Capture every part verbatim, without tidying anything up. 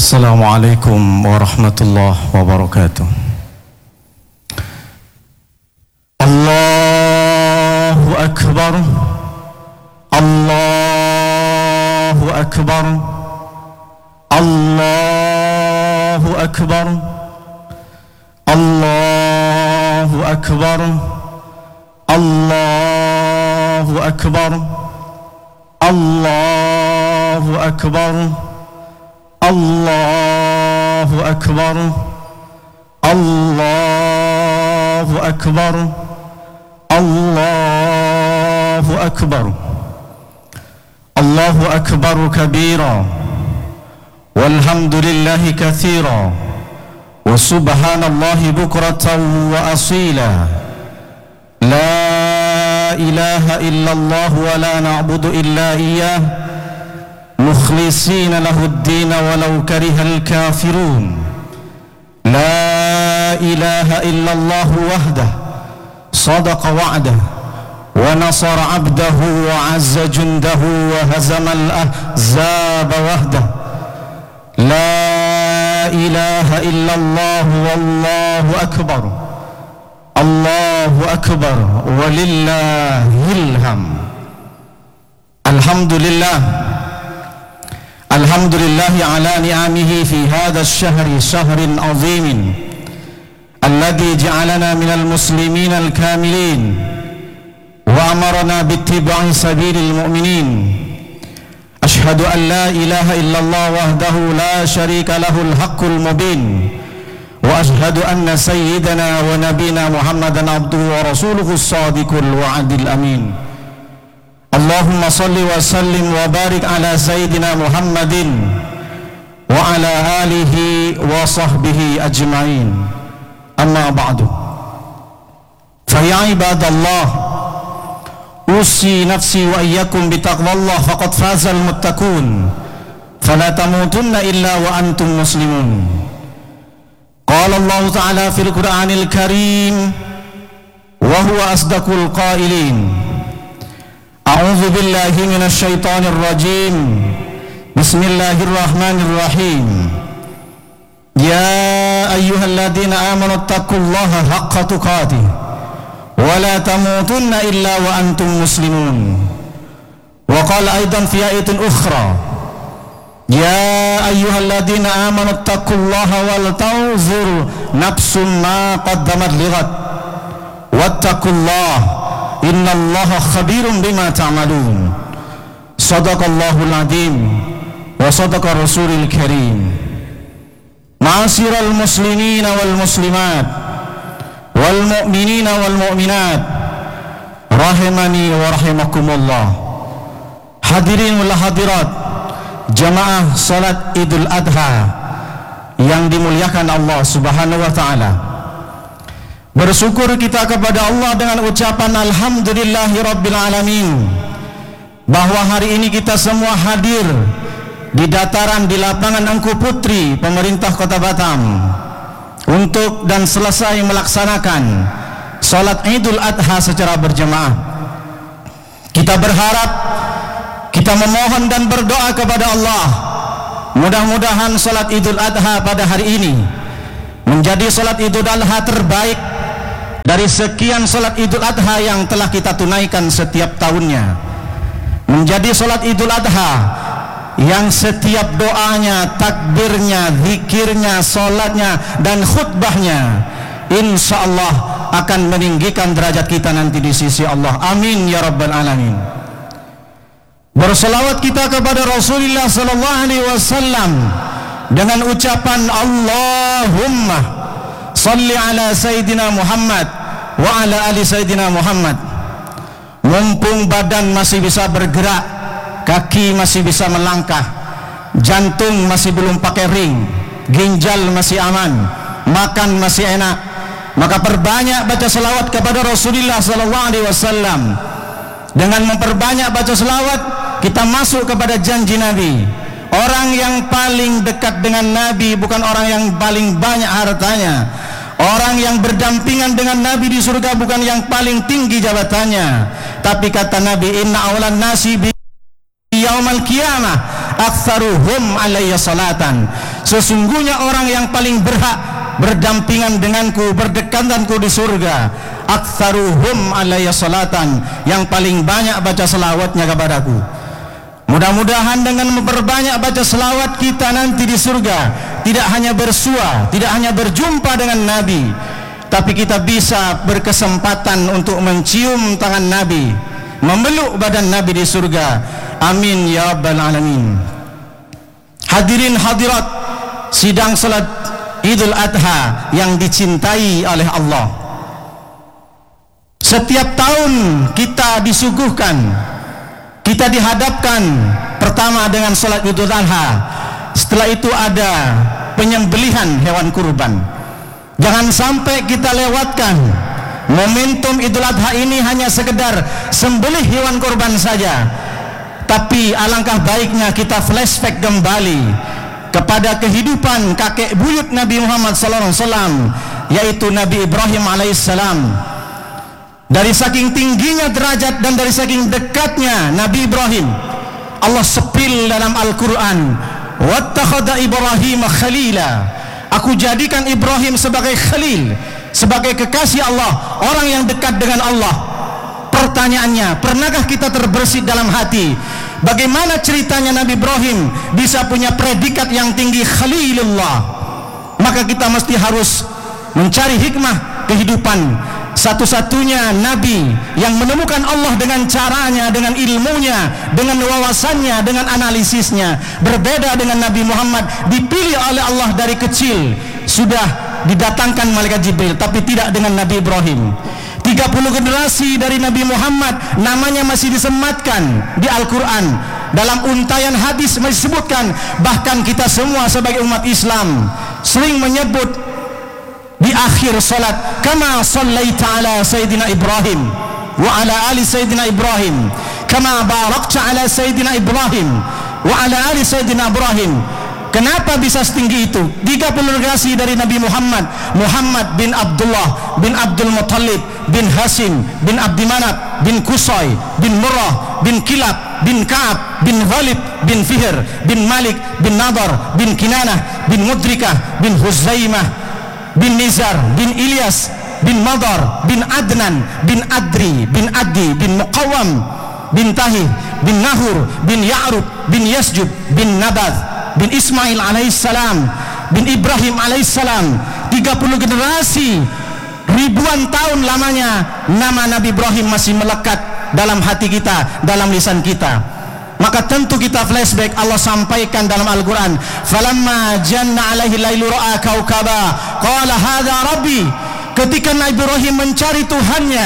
Assalamualaikum warahmatullahi wabarakatuh. Allahu Akbar, Allahu Akbar, Allahu Akbar, Allahu Akbar, Allahu Akbar, Allahu Akbar, Allahu Akbar, Allahu Akbar, Allahu Akbar, Allahu Akbar kabira, walhamdulillahi kathira, wa subhanallahi bukratan wa asila. La ilaha illallah wa la na'budu illa iyyah, mukhlisina lahud-din walau karihal kafirun. La ilaha illallah wahdah, sadaqa wa'dah, wa nasara 'abdahu wa 'azza jundahu wa hazama al-ahzaba wahdah. La ilaha illallah wallahu akbar, Allahu akbar, walillahil hamd. Alhamdulillah, alhamdulillahi ala ni'amihi fi hadha ash-shahri shahrin azimin alladhi ja'alana minal muslimin al-kamilin wa amarna bittiba'i sabilil mu'minin. Ashhadu an la ilaha illallah wahdahu la sharika lahul haqqul mubin, wa ashhadu anna sayyidana wa nabina Muhammadan abduhu wa rasuluhu as-sadiqul wa'adil amin. Allahumma salli wa sallim wa barik ala sayyidina Muhammadin wa ala alihi wa sahbihi ajma'in. Amma ba'du. Fa ya ibadallah, usi nafsi wa iyyakum bitaqwallah faqad fazal muttaqun. Fala tamutunna illa wa antum muslimun. Qala Allah Ta'ala fil Qur'anil Karim wa huwa asdaqul qailin. A'udzu billahi minasy syaithanir rajim. Bismillahirrahmanirrahim. Ya ayyuhalladzina amanu taqullaha haqqa tuqatih wa la tamutunna illa wa antum muslimun. Wa qala aidan fi ayatin ukhra, ya ayyuhalladzina amanu taqullaha wal tanzur nafsum ma qaddamat lighat wattaqullaha innallaha khabirum bima ta'malun. Sadaqallahul azim wa sadaqa rasulil karim. Ma'asyiral muslimina wal muslimat wal mu'minina wal mu'minat rahimani wa rahimakumullah. Hadirin wal hadirat, jamaah salat Idul Adha yang dimuliakan Allah Subhanahu wa taala. Bersyukur kita kepada Allah dengan ucapan alhamdulillahi rabbil alamin, bahwa hari ini kita semua hadir di dataran di lapangan Engku Putri pemerintah Kota Batam untuk dan selesai melaksanakan salat Idul Adha secara berjamaah. Kita berharap, kita memohon dan berdoa kepada Allah, mudah-mudahan salat Idul Adha pada hari ini menjadi salat Idul Adha terbaik dari sekian salat Idul Adha yang telah kita tunaikan setiap tahunnya, menjadi salat Idul Adha yang setiap doanya, takbirnya, zikirnya, salatnya dan khutbahnya insya Allah akan meninggikan derajat kita nanti di sisi Allah. Amin ya rabbal alamin. Berselawat kita kepada Rasulullah sallallahu alaihi wasallam dengan ucapan Allahumma salli ala Sayyidina Muhammad wa ala ali Sayyidina Muhammad. Mumpung badan masih bisa bergerak, kaki masih bisa melangkah, jantung masih belum pakai ring, ginjal masih aman, makan masih enak, maka perbanyak baca selawat kepada Rasulullah sallallahu alaihi wasallam. Dengan memperbanyak baca selawat, kita masuk kepada janji Nabi. Orang yang paling dekat dengan Nabi bukan orang yang paling banyak hartanya. Orang yang berdampingan dengan Nabi di surga bukan yang paling tinggi jabatannya, tapi kata Nabi, inna awlan nasi bi yaumal qiyamah aktsaruhum alayya salatan. sesungguhnya orang yang paling berhak berdampingan denganku, berdekatanku di surga, aktsaruhum alayya salatan, yang paling banyak baca selawatnya kepadaku. Mudah-mudahan dengan memperbanyak baca selawat kita nanti di surga tidak hanya bersua, tidak hanya berjumpa dengan Nabi, tapi kita bisa berkesempatan untuk mencium tangan Nabi, memeluk badan Nabi di surga. Amin ya rabbal alamin. Hadirin hadirat sidang salat Idul Adha yang dicintai oleh Allah. Setiap tahun kita disuguhkan, kita dihadapkan pertama dengan salat Idul Adha. Setelah itu ada penyembelihan hewan kurban. Jangan sampai kita lewatkan momentum Idul Adha ini hanya sekedar sembelih hewan kurban saja, tapi alangkah baiknya kita flashback kembali kepada kehidupan kakek buyut Nabi Muhammad sallallahu alaihi wasallam, yaitu Nabi Ibrahim alaihissalam. Dari saking tingginya derajat dan dari saking dekatnya Nabi Ibrahim, Allah sepil dalam Al-Quran, wattakhadha Ibrahim khalila, aku jadikan Ibrahim sebagai khalil, sebagai kekasih Allah, orang yang dekat dengan Allah. Pertanyaannya, pernahkah kita terbersit dalam hati bagaimana ceritanya Nabi Ibrahim bisa punya predikat yang tinggi Khalilullah? Maka kita mesti harus mencari hikmah kehidupan. Satu-satunya Nabi yang menemukan Allah dengan caranya, dengan ilmunya, dengan wawasannya, dengan analisisnya. Berbeda dengan Nabi Muhammad, dipilih oleh Allah dari kecil, sudah didatangkan malaikat Jibril, tapi tidak dengan Nabi Ibrahim. tiga puluh generasi dari Nabi Muhammad namanya masih disematkan di Al-Quran. Dalam untayan hadis masih disebutkan. Bahkan kita semua sebagai umat Islam sering menyebut di akhir salat, kama sallaita ala Sayyidina Ibrahim wa ala ali Sayyidina Ibrahim kama barakta ala Sayyidina Ibrahim wa ala ali Sayyidina Ibrahim. Kenapa bisa setinggi itu? tiga puluh generasi dari Nabi Muhammad, Muhammad bin Abdullah bin Abdul Muttalib bin Hasim bin Abdi Manaf bin Qusay bin Murrah bin Kilab bin Ka'ab bin Ghalib bin Fihr bin Malik bin Nadar bin Kinanah bin Mudrikah bin Huzaimah bin Nizar bin Ilyas bin Madar bin Adnan bin Adri bin Adi bin Muqawam bin Tahih bin Nahur bin Ya'rub bin Yasjub bin Nabath bin Ismail alaihissalam bin Ibrahim alaihissalam. Tiga puluh generasi, ribuan tahun lamanya nama Nabi Ibrahim masih melekat dalam hati kita, dalam lisan kita. Maka tentu kita flashback. Allah sampaikan dalam Al-Quran, falamma janna alaihi lailu ra'a kaukaba qala hadha rabbi. Ketika Nabi Ibrahim mencari Tuhannya,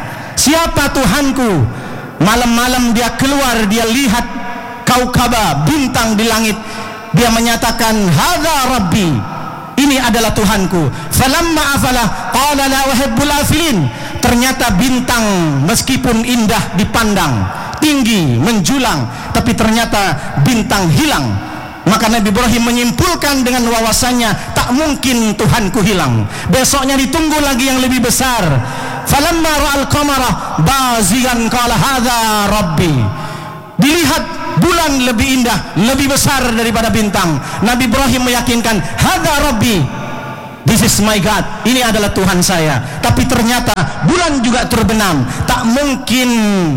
siapa Tuhanku, malam-malam dia keluar, dia lihat kaukaba, bintang di langit, dia menyatakan hadza rabbi, ini adalah Tuhanku. Falamma afala qala la uhibbul afilin. Ternyata bintang meskipun indah dipandang, tinggi, menjulang, tapi ternyata bintang hilang. Maka Nabi Ibrahim menyimpulkan dengan wawasannya, tak mungkin Tuhanku hilang. Besoknya ditunggu lagi yang lebih besar. Falamma ra'al qamara bazigan qala hadza rabbi. Dilihat bulan lebih indah, lebih besar daripada bintang. Nabi Ibrahim meyakinkan, hadza rabbi, this is my God, ini adalah Tuhan saya. Tapi ternyata bulan juga terbenam. Tak mungkin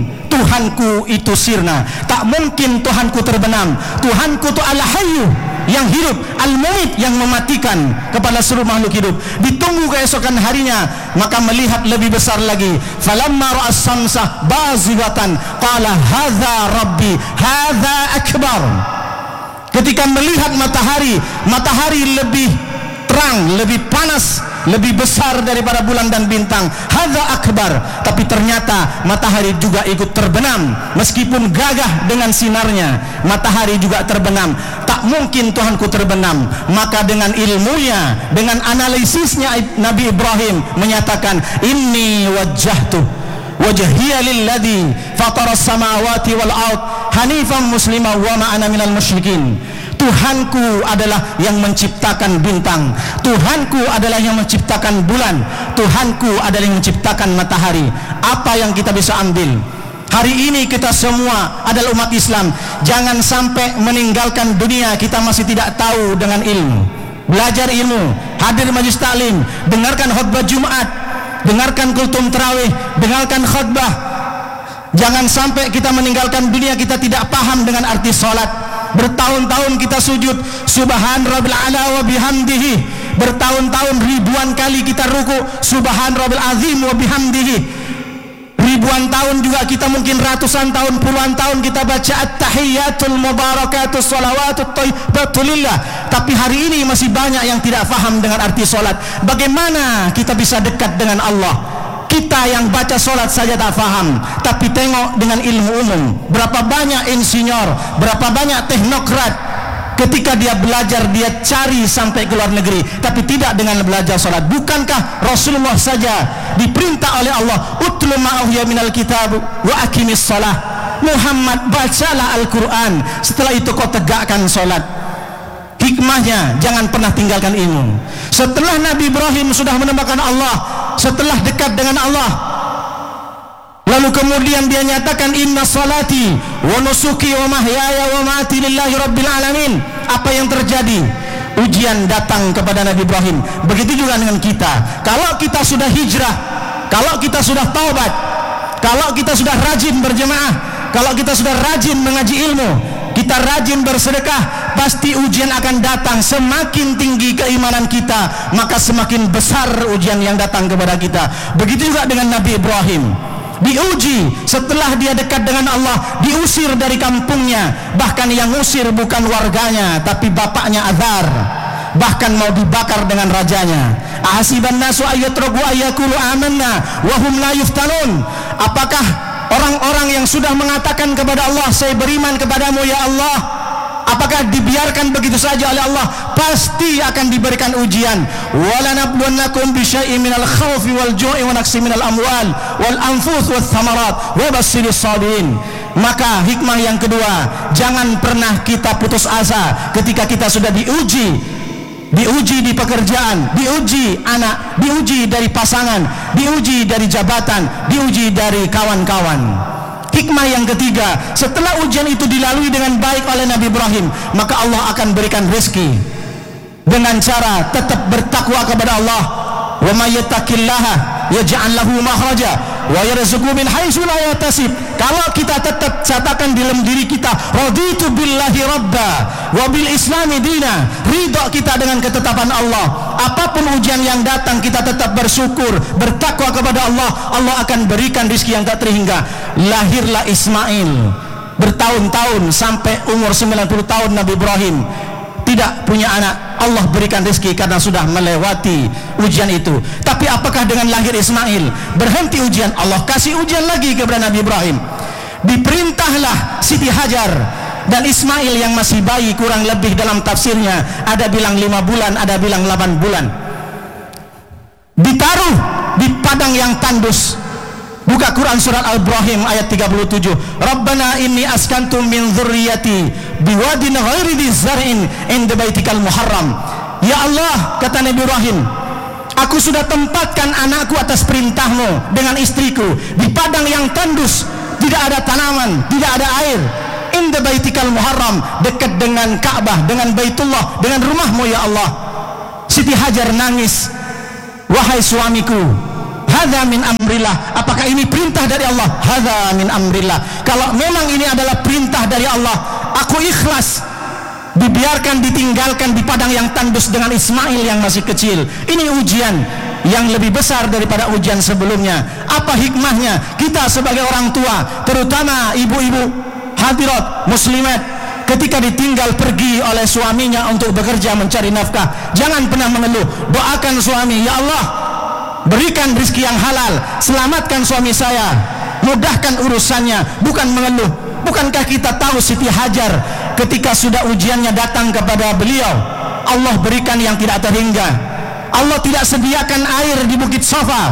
Tuhanku itu sirna, tak mungkin Tuhanku terbenam. Tuhanku itu al-hayyu, yang hidup, al-mumit, yang mematikan kepada seluruh makhluk hidup. Ditunggu keesokan harinya, maka melihat lebih besar lagi. Falamma ra'as samsa bazighatan qala hadza rabbi hadza akbar. Ketika melihat matahari, matahari lebih terang, lebih panas, lebih besar daripada bulan dan bintang, hadza akbar. Tapi ternyata matahari juga ikut terbenam. Meskipun gagah dengan sinarnya, matahari juga terbenam. Tak mungkin Tuhanku terbenam. Maka dengan ilmunya, dengan analisisnya, Nabi Ibrahim menyatakan, inni wajjahtu wajhiya lilladzi fataras samawati wal ard hanifan musliman wa ma ana minal musyrikin. Tuhanku adalah yang menciptakan bintang, Tuhanku adalah yang menciptakan bulan, Tuhanku adalah yang menciptakan matahari. Apa yang kita bisa ambil? Hari ini kita semua adalah umat Islam. Jangan sampai meninggalkan dunia kita masih tidak tahu dengan ilmu. Belajar ilmu, hadir majlis taklim, dengarkan khutbah Jumat, dengarkan kultum tarawih, dengarkan khutbah. Jangan sampai kita meninggalkan dunia kita tidak paham dengan arti salat. Bertahun-tahun kita sujud subhan rabbil ala wa bihamdihi, bertahun-tahun ribuan kali kita ruku subhan rabbil azim wa bihamdihi. Ribuan tahun juga kita, mungkin ratusan tahun, puluhan tahun kita baca at-tahiyyatul mubarakatus shalawatut thayyibatulillah. Tapi hari ini masih banyak yang tidak faham dengan arti salat. Bagaimana kita bisa dekat dengan Allah? Kita yang baca salat saja tak faham, tapi tengok dengan ilmu umum. Berapa banyak insinyur, berapa banyak teknokrat, ketika dia belajar dia cari sampai ke luar negeri, tapi tidak dengan belajar salat. Bukankah Rasulullah saja diperintah oleh Allah, utlu ma'uhiya minal kitab wa aqimis salah. Muhammad, bacalah Al-Quran, setelah itu kau tegakkan salat. Hikmahnya, jangan pernah tinggalkan ilmu. Setelah Nabi Ibrahim sudah menemukan Allah, setelah dekat dengan Allah, lalu kemudian dia nyatakan inna salati wa nusuki wa mahyaya wa mati lillahi rabbil alamin. Apa yang terjadi? Ujian datang kepada Nabi Ibrahim. Begitu juga dengan kita. Kalau kita sudah hijrah, kalau kita sudah taubat, kalau kita sudah rajin berjemaah, kalau kita sudah rajin mengaji ilmu, kita rajin bersedekah, pasti ujian akan datang. Semakin tinggi keimanan kita, maka semakin besar ujian yang datang kepada kita. Begitu juga dengan Nabi Ibrahim. Diuji setelah dia dekat dengan Allah, diusir dari kampungnya, bahkan yang usir bukan warganya tapi bapaknya Azar, bahkan mau dibakar dengan rajanya. Ahasiban nasu ayatraku ayakulu amanna wa hum la yuftanun. Apakah orang-orang yang sudah mengatakan kepada Allah, saya beriman kepadamu ya Allah, apakah dibiarkan begitu saja oleh Allah? Pasti akan diberikan ujian. Walanabluwannakum bisyai'in minal khawfi wal ju'i wa naqsin minal amwal wal anfus wath thamarat wa basyyiris sabirin. Maka hikmah yang kedua, jangan pernah kita putus asa ketika kita sudah diuji. Diuji di pekerjaan, diuji anak, diuji dari pasangan, diuji dari jabatan, diuji dari kawan-kawan. Hikmah yang ketiga, setelah ujian itu dilalui dengan baik oleh Nabi Ibrahim, maka Allah akan berikan rezeki dengan cara tetap bertakwa kepada Allah. Wa may yattaqillaha yaj'al lahu makhraja wa yarzuqhu min haitsu la yahtasib. Kalau kita tetap catakan di dalam diri kita, raditu billahi rabba wa bil islami dina, ridha kita dengan ketetapan Allah, apapun ujian yang datang kita tetap bersyukur, bertakwa kepada Allah, Allah akan berikan rezeki yang tak terhingga. Lahirlah Ismail, bertahun-tahun sampai umur sembilan puluh tahun Nabi Ibrahim tidak punya anak. Allah berikan rezeki karena sudah melewati ujian itu. Tapi apakah dengan lahir Ismail berhenti ujian? Allah kasih ujian lagi kepada Nabi Ibrahim. Diperintahlah Siti Hajar dan Ismail yang masih bayi, kurang lebih dalam tafsirnya ada bilang lima bulan, ada bilang delapan bulan, ditaruh di padang yang tandus. Buka Quran surat Al-Ibrahim ayat tiga puluh tujuh. Rabbana inni askantu min dzurriyyati biwadin ghairi dzar'in inda baitikal muharram. Ya Allah, kata Nabi Ibrahim, aku sudah tempatkan anakku atas perintahmu dengan istriku di padang yang tandus, tidak ada tanaman, tidak ada air. Inda baitikal muharram, dekat dengan Ka'bah, dengan Baitullah, dengan rumahmu ya Allah. Siti Hajar nangis, wahai suamiku, hadza min amrillah. Apakah ini perintah dari Allah? Hadza min amrillah. Kalau memang ini adalah perintah dari Allah, aku ikhlas dibiarkan ditinggalkan di padang yang tandus dengan Ismail yang masih kecil. Ini ujian yang lebih besar daripada ujian sebelumnya. Apa hikmahnya? Kita sebagai orang tua, terutama ibu-ibu hadirat muslimat, ketika ditinggal pergi oleh suaminya untuk bekerja mencari nafkah, jangan pernah mengeluh. Doakan suami, ya Allah, berikan rezeki yang halal, selamatkan suami saya, mudahkan urusannya, bukan mengeluh. Bukankah kita tahu Siti Hajar ketika sudah ujiannya datang kepada beliau, Allah berikan yang tidak terhingga. Allah tidak sediakan air di Bukit Safa,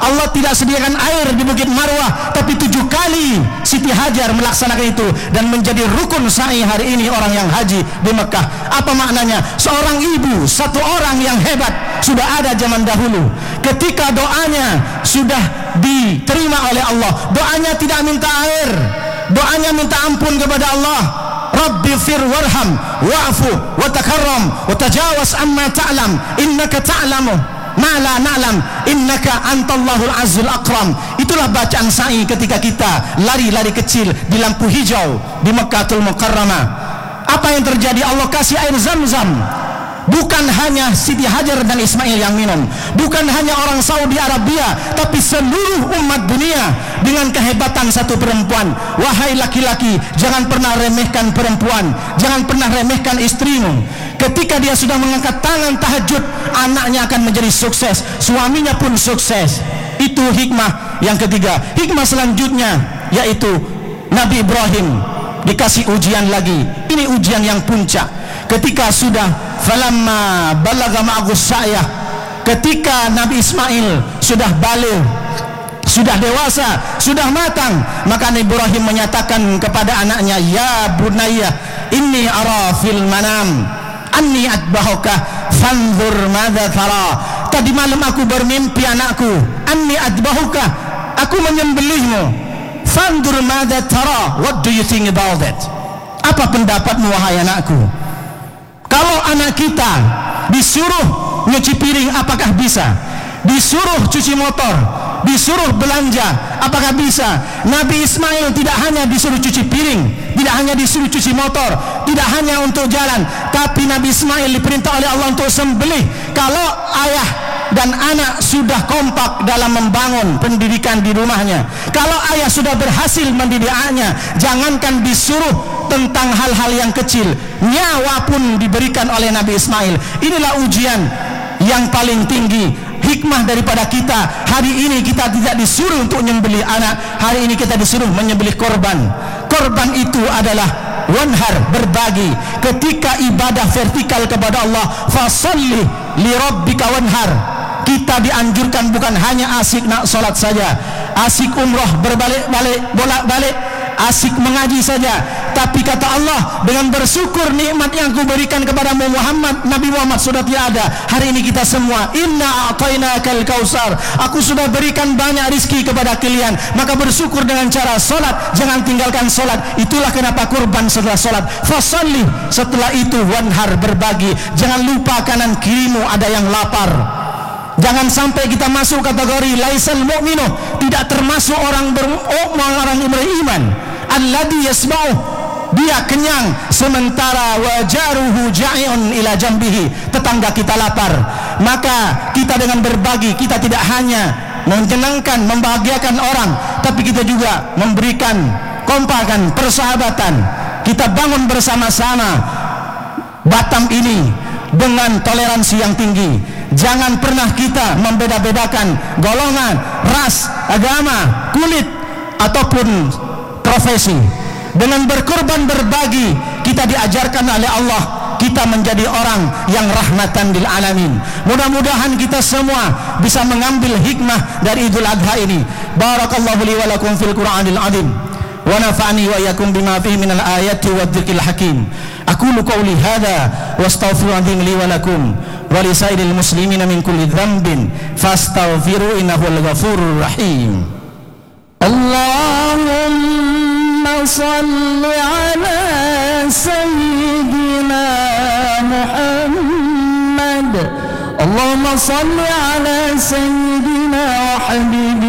Allah tidak sediakan air di Bukit Marwah, tapi tujuh kali Siti Hajar melaksanakan itu dan menjadi rukun sa'i hari ini orang yang haji di Mekah. Apa maknanya? Seorang ibu, satu orang yang hebat sudah ada zaman dahulu. Ketika doanya sudah diterima oleh Allah, doanya tidak minta air, doanya minta ampun kepada Allah. Rabbi fir warham wa'fu wa takarram wa tajawaz amma ta'lam innaka ta'lamu ma la na'lam innaka antallahul azizul akram. Itulah bacaan sa'i ketika kita lari-lari kecil di lampu hijau di Mekkatul Mukarramah. Apa yang terjadi? Allah kasih air Zam-Zam. Bukan hanya Siti Hajar dan Ismail yang minum, bukan hanya orang Saudi Arabia, tapi seluruh umat dunia dengan kehebatan satu perempuan. Wahai laki-laki, jangan pernah remehkan perempuan, jangan pernah remehkan istrimu. Ketika dia sudah mengangkat tangan tahajud, anaknya akan menjadi sukses, suaminya pun sukses. Itu hikmah yang ketiga. Hikmah selanjutnya yaitu Nabi Ibrahim dikasih ujian lagi. Ini ujian yang puncak. Ketika sudah falamma balagha ma'agus sa'yah, ketika Nabi Ismail sudah baligh, sudah dewasa, sudah matang, maka Nabi Ibrahim menyatakan kepada anaknya, ya bunayya inni ara fil manam anni atbahuka fanzur madza tara. Tadi malam aku bermimpi anakku, anni atbahuka, aku menyembelihmu, fanzur madza tara, what do you think about that? Apa pendapatmu wahai anakku? Kalau anak kita disuruh nyuci piring, apakah bisa? Disuruh cuci motor, disuruh belanja, apakah bisa? Nabi Ismail tidak hanya disuruh cuci piring, tidak hanya disuruh cuci motor, tidak hanya untuk jalan, tapi Nabi Ismail diperintah oleh Allah untuk sembelih. Kalau ayah dan anak sudah kompak dalam membangun pendidikan di rumahnya, kalau ayah sudah berhasil mendidik anaknya, jangankan disuruh tentang hal-hal yang kecil, nyawa pun diberikan oleh Nabi Ismail. Inilah ujian yang paling tinggi. Hikmah daripada kita, hari ini kita tidak disuruh untuk menyembelih anak, hari ini kita disuruh menyembelih korban. Korban itu adalah wanhar, berbagi. Ketika ibadah vertikal kepada Allah, fasalli li rabbika wanhar, kita dianjurkan bukan hanya asik nak solat saja, asik umrah berbalik-balik, bolak-balik, asik mengaji saja, tapi kata Allah, dengan bersyukur nikmat yang aku berikan kepadamu Muhammad, Nabi Muhammad sudah tiada. Hari ini kita semua, inna a'tainakal kausar, aku sudah berikan banyak rizki kepada kalian, maka bersyukur dengan cara solat, jangan tinggalkan solat. Itulah kenapa kurban setelah solat, fasalli, setelah itu wanhar, berbagi. Jangan lupa kanan kirimu ada yang lapar. Jangan sampai kita masuk kategori laisal mu'minu, tidak termasuk orang ber orang yang beriman. Alladhi yasma'u, dia kenyang sementara wajaruhu ja'iun ila jambihi, tetangga kita lapar. Maka kita dengan berbagi, kita tidak hanya menyenangkan, membahagiakan orang, tapi kita juga memberikan kompakan, persahabatan. Kita bangun bersama-sama Batam ini dengan toleransi yang tinggi. Jangan pernah kita membeda-bedakan golongan, ras, agama, kulit, ataupun profesi. Dengan berkorban berbagi, kita diajarkan oleh Allah, kita menjadi orang yang rahmatan lil alamin. Mudah-mudahan kita semua bisa mengambil hikmah dari Idul Adha ini. Barakallahu li wa lakum fil Qur'anil azim, wa nafa'ani wa iyyakum bima fihi minal ayati wadh-dhikril hakim. Aqulu qawli hadza wa astaghfirullaha li wa lakum wa li sa'iril muslimina min kulli dhanbin fastaghfiru innahu al-ghafurur rahim. Allahumma salli ala sayyidina Muhammad. Allahumma salli ala sayyidina wa habibina